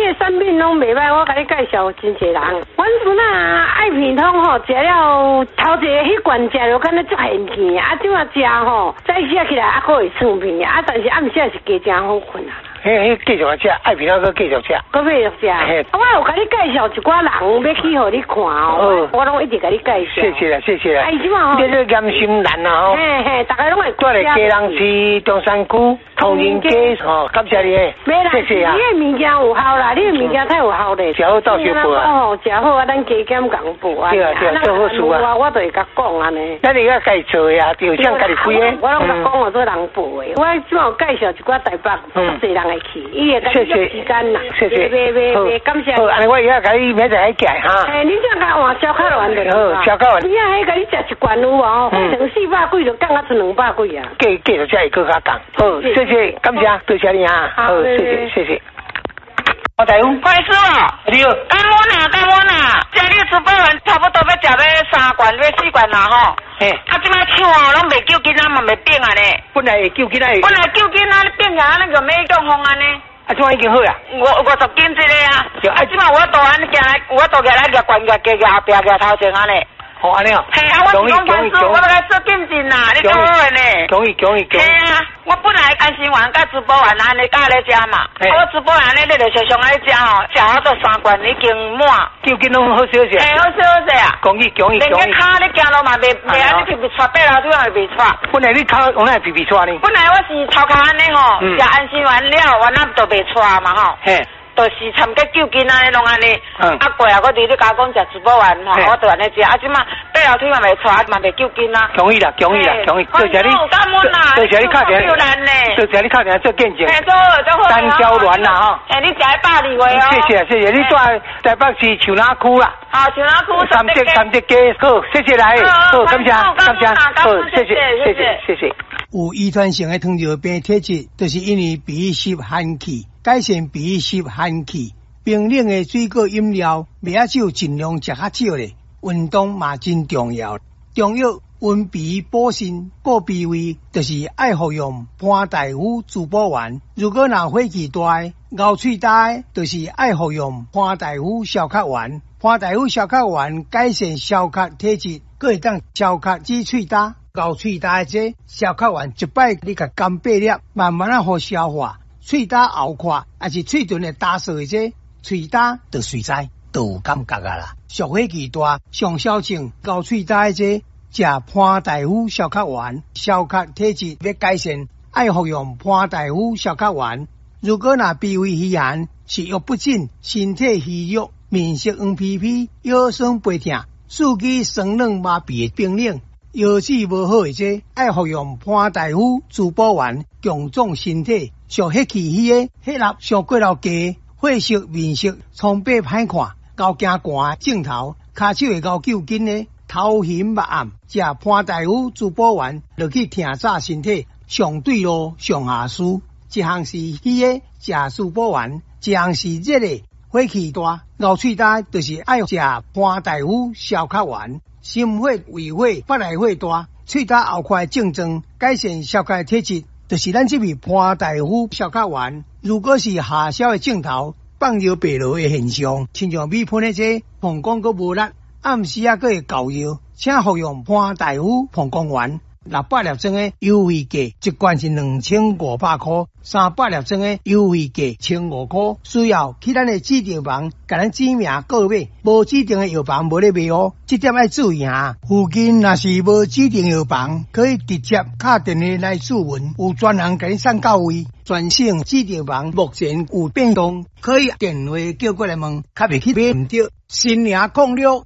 个产品拢袂歹，我甲你介绍真侪人。阮孙啊，爱片通吼，食了头一个迄罐食了，敢若足现钱，啊，即马食吼，早起起来还佫会床片，啊，但是暗时是加真好困啊。 嘿，继续食，爱片通佫继续食， 佫继续食。我有甲你介绍一寡人要去互你看哦，我拢一直甲你介绍。谢谢啦，谢谢啦。哎，即马吼，你这严心难啊吼。嘿嘿，大家拢会。 住咧基隆市中山区同仁街吼，感谢你。谢谢啊。 你的物件有效啦，你的物件太有效咧。 食好照相报啊。 哦，食好啊，咱加减共报啊。 对啊对啊，做好事啊。 我就会甲讲安尼。 咱而家家己做呀，就像家己开诶。 我拢甲讲我做人报诶。我即马有介绍一寡台北，足侪人会去，伊会甲你约时间啦。 谢谢。 袂感谢。 好，安尼我而家甲你明仔载寄哈。 哎，你这甲换烧烤丸就好，烧烤丸。 你啊，迄甲你食一罐有哦，换成400几就降啊，剩200几啊。 继续才会更加降。好，谢谢，感谢，多谢你啊。好，谢谢，谢谢。我大夫， 快师傅， 你好。 干我呐，这里吃饭完差不多要食要3罐要4罐啦吼。 嘿。 啊，即摆手哦，拢袂救囡仔嘛，袂变啊咧。 本来会救囡仔。 本来救囡仔，你变起来那个没中风安尼。 啊，怎已经好啦 ？50斤一个啊。啊，即摆我大汉行来，我大起来夹罐夹后壁夹头前安尼。 好安尼哦。 嘿啊，我是讲快师傅，我要来做见证啦，你做好诶呢。 恭喜。 嘿啊，我本来安心丸甲珠宝丸安尼甲咧食嘛，我珠宝丸咧你就常常咧食吼，食好到3罐已经满。 究竟拢好少些。 嘿，好少啊。 恭喜。连个骹你行路嘛袂安尼皮皮喘，爬楼梯嘛袂喘。 本来你骹往哪皮皮喘呢？ 本来我是头壳安尼吼，食安心丸了，我那都袂喘嘛吼。 嘿。 就是参加救囡仔拢安尼，啊过啊，我伫你家讲食珠宝丸吼，我都安尼食，啊即马爬楼梯嘛袂喘，嘛袂救囡仔。 恭喜，多谢你，多谢你敲电，多谢你敲电做见证。 嘿，做好。 单椒丸啦吼。 嘿，你食120位哦。 谢谢，你住台北市树林区啦。 好，树林区三德街，好，谢谢来，好，感谢，好，谢谢。有遗传性的糖尿病体质，就是因为鼻湿寒气。改善鼻湿寒气，冰冷的水果饮料，麦仔酒尽量食较少咧。运动嘛真重要，中药温鼻补肾顾鼻胃，就是爱服用潘大夫珠宝丸。如果若火气大、咬喙大，就是爱服用潘大夫消咳丸。潘大夫消咳丸改善消咳体质，佫会当消咳止喙大、咬喙大这消咳丸一摆你甲干8粒，慢慢啊好消化。喙焦喉渴，还是喙唇会打涩的这，喙焦就随在都有感觉啊啦。上火气大、上小症、咬喙焦的这，食潘大夫消咳丸，消咳体质要改善，爱服用潘大夫消咳丸。如果若鼻胃虚寒、食欲不振、身体虚弱、面色黄皮皮、腰酸背痛、四肢酸冷麻痹的冰冷。腰子无好的这，爱服用潘大夫珠宝丸，强壮身体。上血气虚的血压上过头低，血色面色苍白歹看，高惊寒症头，骹手会高揪筋的，头晕目暗，食潘大夫珠宝丸，落去挺早身体，上对路上下输。一项是虚的食珠宝丸，一项是热的火气大、咬喙大，就是爱食潘大夫消咳丸。心火、胃火、腹内火大、喙焦喉渴症状，改善消咳体质。就是咱这味潘大夫消咳丸，如果是下消的症头，放尿白落的现象，亲像米喷的这膀胱阁无力，暗时啊阁会搞药，请服用潘大夫膀胱丸。600粒装的优惠价，一罐是2500块，300粒装的优惠价1500块。需要去咱的指定房，甲咱指名购买，无指定的药房无咧卖哦，这点要注意哈。附近若是无指定药房，可以直接打电话来询问，有专人给你送到位。全省指定房目前有变动，可以电话叫过来问，较袂去买唔到。新营06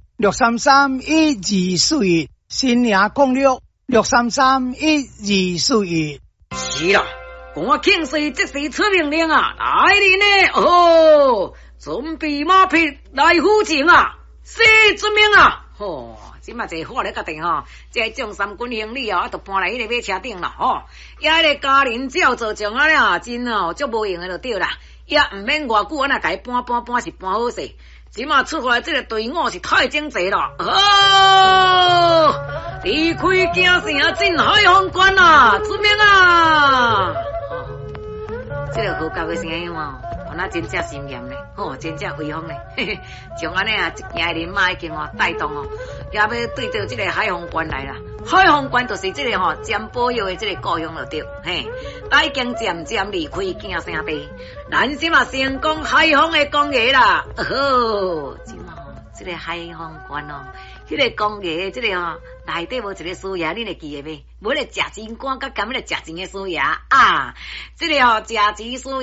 6331241，新营06。6331241。 是啦，我庆岁即时出命令啊！来人呢？哦，准备马匹来赴前啊！谢遵命啊！哦，即嘛这话咧决定吼，这将三军行李啊，都搬来迄个马车顶啦吼。也迄个家人只要做将啊了，真哦，足无用的就对啦。也唔免偌久，那家搬是搬好势。即马出来这个队伍是太精济了。哦，离开京城进海皇关啊！遵命啊！ 这个好教的声音哦，那真正心严嘞，哦，真正威风嘞，嘿嘿，像安尼啊，一件人马已经哦带动哦，也要对着这个海防关来啦。海防关就是这个吼占保佑的这个故乡就对，嘿，已经渐渐离开囝声地，咱即嘛成功海防的工业啦，哦，即嘛这个海防关哦。迄个工业这个吼，内底无一个师爷，你会记得袂？无咧食钱官，甲甘咧食钱的师爷啊！这个吼食钱师